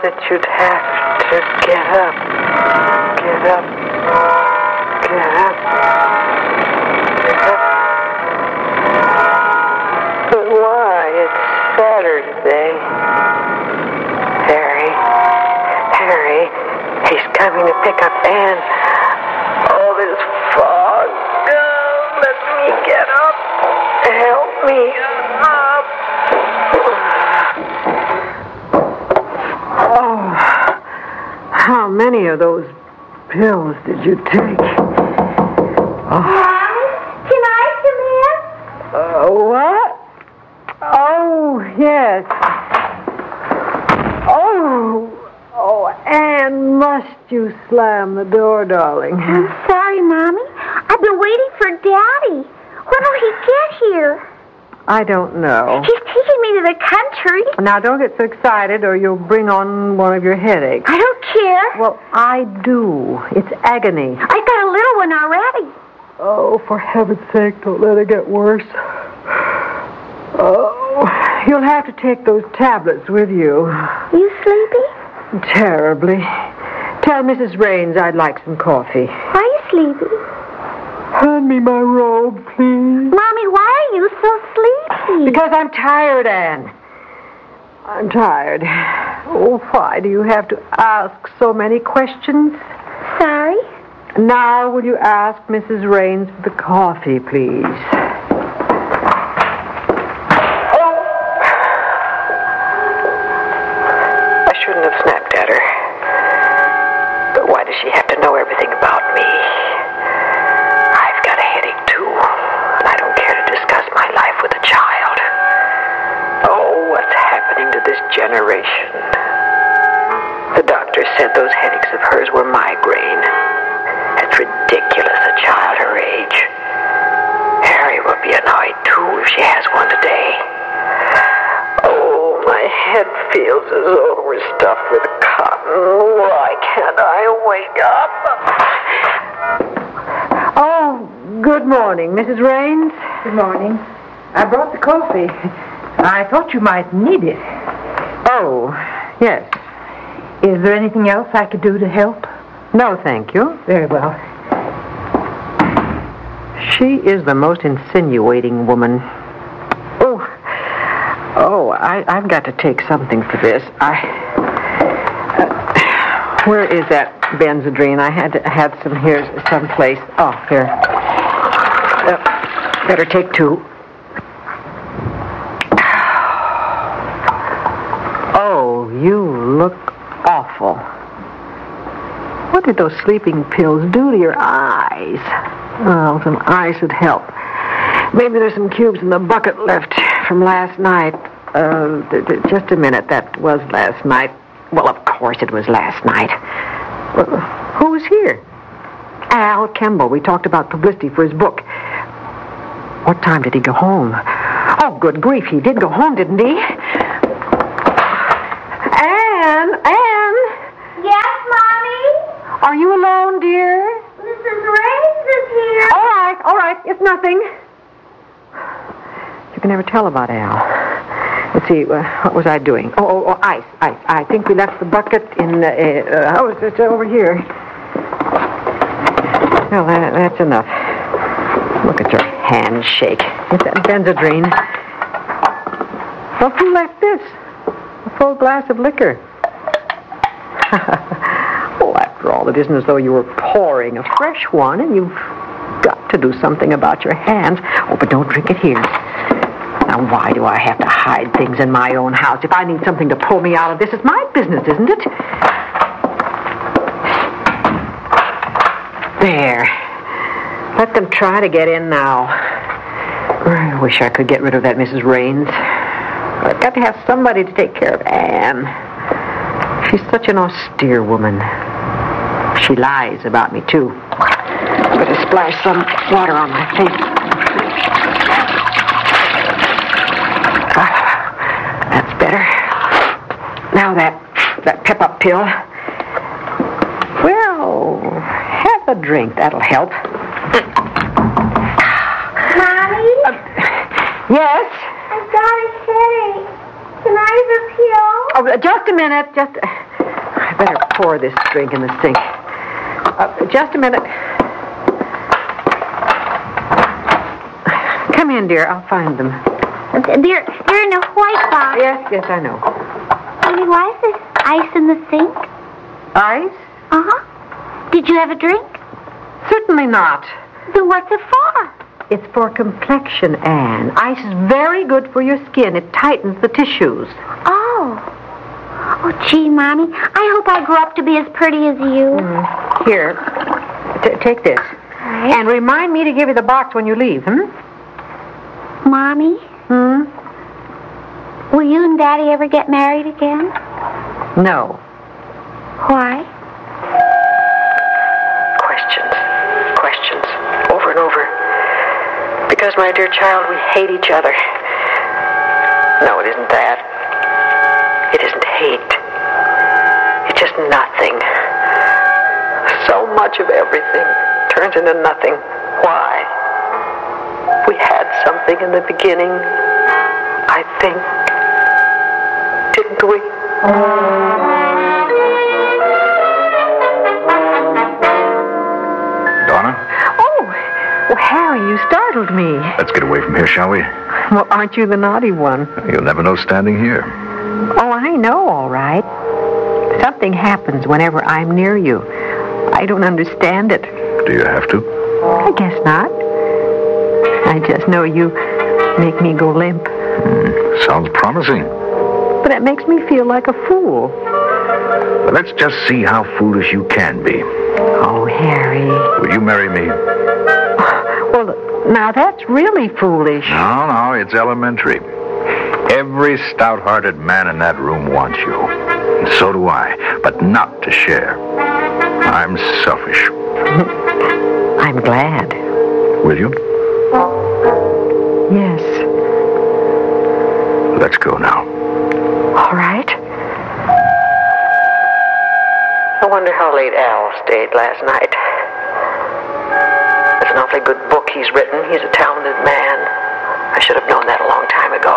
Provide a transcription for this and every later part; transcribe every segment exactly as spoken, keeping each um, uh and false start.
that you'd have to get up. Get up. Get up. Get up. But why? It's Saturday. Harry. Harry. He's coming to pick up Anne. All this fog. Oh, let me get up. Help me up. Oh, how many of those pills did you take? Oh. Mommy, can I come in? Uh, what? Oh, yes. Oh, oh, Anne, must you slam the door, darling? I'm sorry, Mommy. I've been waiting for Daddy. When will he get here? I don't know. He's taking me to the country. Now, don't get so excited or you'll bring on one of your headaches. I don't care. Well, I do. It's agony. I got a little one already. Oh, for heaven's sake, don't let it get worse. Oh, you'll have to take those tablets with you. You sleepy? Terribly. Tell Missus Raines I'd like some coffee. Are you sleepy? Hand me my robe, please. Mommy, why are you so sleepy? Because I'm tired, Anne. I'm tired. Oh, why do you have to ask so many questions? Sorry? Now, will you ask Missus Raines for the coffee, please? Oh! I shouldn't have snapped at her. But why does she have to know everything about me? I've got a headache, too. And I don't care to discuss my life with a child. Oh, what's happening to this generation? The doctor said those headaches of hers were migraine. It's ridiculous, a child her age. Harry will be annoyed, too, if she has one today. Oh, my head feels as though it were stuffed with cotton. Why can't I wake up? Oh, good morning, Missus Raines. Good morning. I brought the coffee. I thought you might need it. Oh, yes. Is there anything else I could do to help? No, thank you. Very well. She is the most insinuating woman. Oh, oh, I, I've got to take something for this. I, uh, where is that Benzedrine? I had to have some here someplace. Oh, here. Uh, better take two. Oh, you look awful. What did those sleeping pills do to your eyes? Oh, some ice would help. Maybe there's some cubes in the bucket left from last night. Uh, th- th- just a minute. That was last night. Well, of course it was last night. Well, who was here? Al Kemble. We talked about publicity for his book. What time did he go home? Oh, good grief. He did go home, didn't he? Anne! Anne! Yes, Mommy? Are you alone, dear? Missus Raines is here. All right, all right. It's nothing. You can never tell about Al. Let's see. Uh, what was I doing? Oh, oh, oh, ice, ice. I think we left the bucket in. Uh, uh, oh, it's, it's over here. Well, that, that's enough. Look at your hand shake. It's that Benzedrine. Well, who left this? A full glass of liquor. Well, after all, it isn't as though you were pouring a fresh one, and you've got to do something about your hands. Oh, but don't drink it here. Now, why do I have to hide things in my own house? If I need something to pull me out of this, it's my business, isn't it? There. Let them try to get in now. I wish I could get rid of that Missus Raines. But I've got to have somebody to take care of Anne. She's such an austere woman. She lies about me, too. I'm going to splash some water on my face. Ah, that's better. Now that, that pep-up pill. Well, have a drink. That'll help. Mommy? Uh, yes? I've got a headache. Can I have a pill? Oh, just a minute. Just... better pour this drink in the sink. Uh, just a minute. Come in, dear. I'll find them. They're, they're in a white box. Yes, yes, I know. Honey, why is there ice in the sink? Ice? Uh-huh. Did you have a drink? Certainly not. Then what's it for? It's for complexion, Anne. Ice is very good for your skin. It tightens the tissues. Oh. Oh, gee, Mommy. I hope I grow up to be as pretty as you. Mm. Here. T- take this. Right. And remind me to give you the box when you leave, hmm? Mommy? Hmm? Will you and Daddy ever get married again? No. Why? Questions. Questions. Over and over. Because, my dear child, we hate each other. No, it isn't that. It isn't hate. It's just nothing. So much of everything turns into nothing. Why? We had something in the beginning, I think. Didn't we? Donna? Oh, well, Harry, you startled me. Let's get away from here, shall we? Well, aren't you the naughty one? You'll never know standing here. Oh, I know, all right. Something happens whenever I'm near you. I don't understand it. Do you have to? I guess not. I just know you make me go limp. Hmm, sounds promising. But it makes me feel like a fool. But let's just see how foolish you can be. Oh, Harry. Will you marry me? Well, now that's really foolish. No, no, it's elementary. Every stout-hearted man in that room wants you. And so do I, but not to share. I'm selfish. I'm glad. Will you? Yes. Let's go now. All right. I wonder how late Al stayed last night. It's an awfully good book he's written. He's a talented man. I should have known that a long time ago.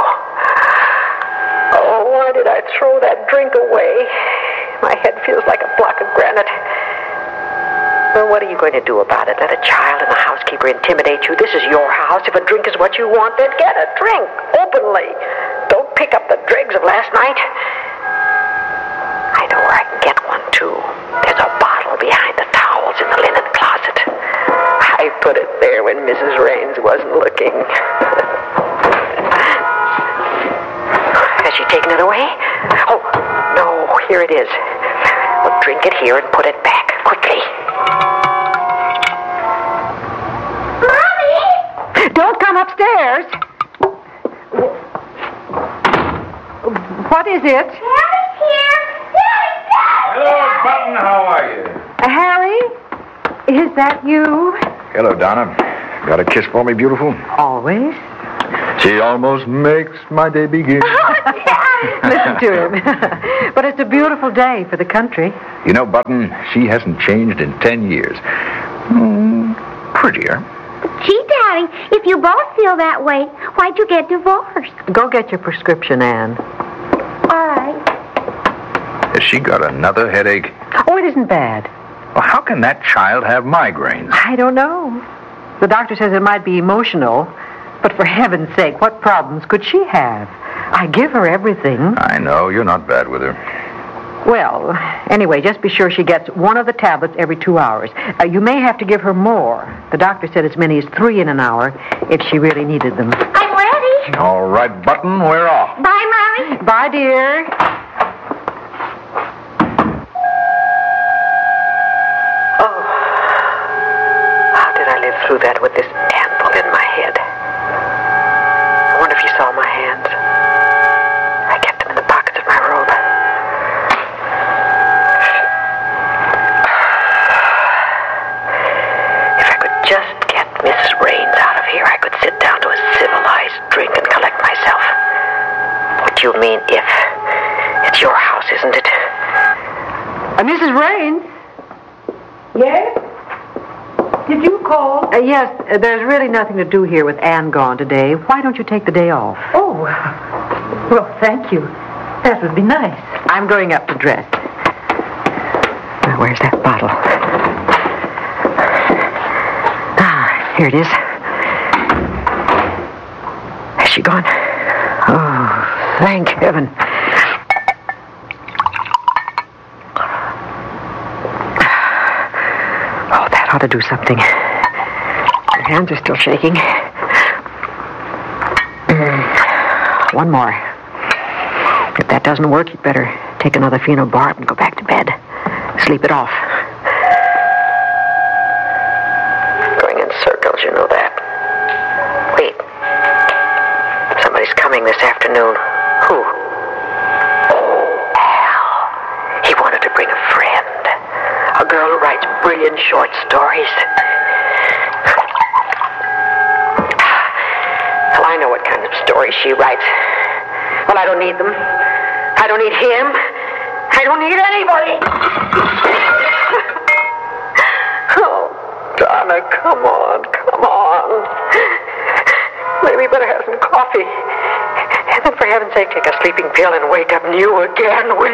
Oh, why did I throw that drink away? My head feels like a block of granite. Well, what are you going to do about it? Let a child and a housekeeper intimidate you? This is your house. If a drink is what you want, then get a drink, openly. Don't pick up the dregs of last night. I know where I can get one, too. There's a bottle behind the towels in the linen closet. I put it there when Missus Raines wasn't looking. Has she taken it away? Oh, no, here it is. Well, drink it here and put it back, quickly. Mommy! Don't come upstairs. What is it? Daddy's here! Daddy, Daddy! Hello, Button. How are you? Uh, Harry? Is that you? Hello, Donna. Got a kiss for me, beautiful? Always. She almost makes my day begin. Listen to him. But it's a beautiful day for the country. You know, Button, she hasn't changed in ten years. Mm, prettier. Gee, Daddy, if you both feel that way, why'd you get divorced? Go get your prescription, Anne. All right. Has she got another headache? Oh, it isn't bad. Well, how can that child have migraines? I don't know. The doctor says it might be emotional. But for heaven's sake, what problems could she have? I give her everything. I know. You're not bad with her. Well, anyway, just be sure she gets one of the tablets every two hours. Uh, you may have to give her more. The doctor said as many as three in an hour if she really needed them. I'm ready. All right, Button, we're off. Bye, Mommy. Bye, dear. Oh, how did I live through that with this anvil in my head? I wonder if you saw my hands. I kept them in the pockets of my robe. If I could just get Missus Raines out of here, I could sit down to a civilized drink and collect myself. What do you mean, if? It's your house, isn't it? Uh, Missus Raines? Yes? Did you call? Uh, yes, uh, there's really nothing to do here with Anne gone today. Why don't you take the day off? Oh, well, thank you. That would be nice. I'm going up to dress. Now, where's that bottle? Ah, here it is. Has she gone? Oh, thank heaven. Oh, that ought to do something. My hands are still shaking. Mm. One more. If that doesn't work, you'd better take another phenobarb and go back to bed. Sleep it off. Going in circles, you know that. Wait. Somebody's coming this afternoon. Who? Al. He wanted to bring a friend. A girl who writes brilliant short stories. Well, I know what kind of stories she writes. Well, I don't need them. I don't need him. I don't need anybody. Oh, Donna, come on, come on. Maybe we better have some coffee. And then, for heaven's sake, take a sleeping pill and wake up new again, will